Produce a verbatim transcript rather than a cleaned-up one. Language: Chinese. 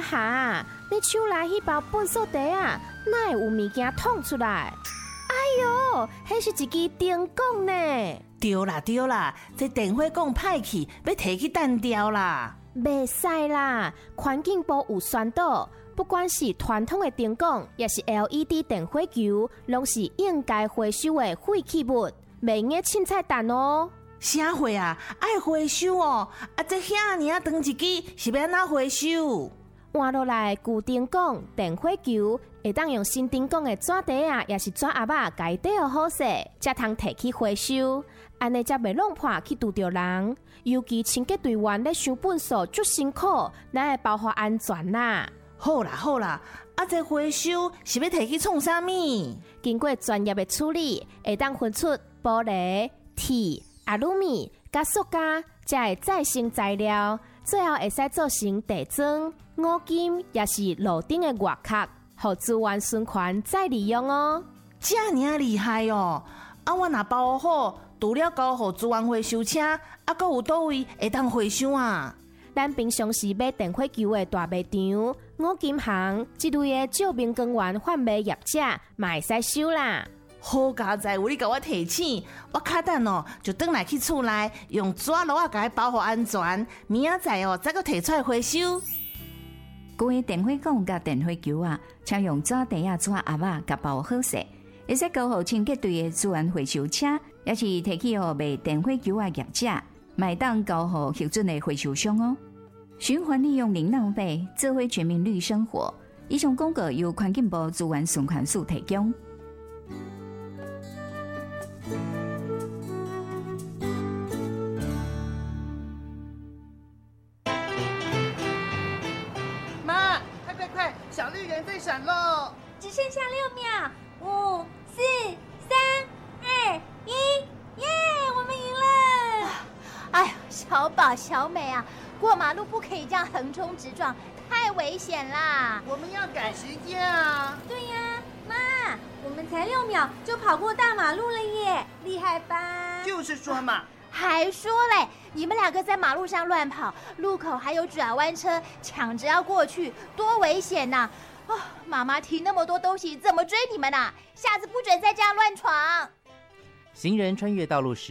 哈哈，你手内迄包粪扫地啊，哪会有物件捅出来？哎哟，迄是一支电管呢！ 对啦对啦，这电火管歹去，要摕去弹掉啦。 袂使啦，环境部有宣导，不管是传统的电管，也是 L E D 电火球，拢是应该回收的废弃物，袂用个凊彩弹哦。 啥货啊？爱回收哦！啊，这遐尔啊长一支，是要安怎回收？ 换落来旧电管、电火球，会当用新电管的纸袋啊，也是纸盒啊，家底好好势，才通摕去回收。安尼才袂弄破去拄着人。尤其清洁队员咧收粪扫足辛苦，咱会保护安全啦。 好啦好啦，啊，这回收是要摕去创啥物？ 经过专业的处理，会当分出玻璃、铁、阿鲁米、甲塑胶，才会再生材料，最后会使做成地砖、五金，也是路顶的外壳，互资源循环再利用哦。 这么厉害哦！啊，我若包好，除了交互资源回收车，啊，阁有倒位会当回收啊？ 咱平常时买电火球的大卖场、五金行这类的照明光源贩卖业者，嘛会使收啦。 好佳哉，有你甲我提醒，我卡等哦，就转来去厝内用纸箩啊，甲伊包好安全，明仔载哦，再阁摕出来回收。 各位电火管甲电火球啊，请用纸袋啊、纸盒啊，甲包好势，会使交互清洁队的资源回收车，也是摕去互卖电火球啊业者，买当交互核准的回收商哦。循环利用零浪费，智慧全民绿生活。以上广告由环境部资源循环署提供。 妈，快快快，小绿人在闪喽！ 只剩下六秒，五、四、三、二、一，耶！我们赢了！ 哎呀，小宝、小美啊，过马路不可以这样横冲直撞，太危险啦！ 我们要赶时间啊！ 对呀，妈，我们才六秒就跑过大马路了耶，厉害吧？ 就是说嘛。 还说嘞，你们两个在马路上乱跑，路口还有转弯车，抢着要过去，多危险呐！哦，妈妈提那么多东西，怎么追你们啊？下次不准再这样乱闯。 行人穿越道路时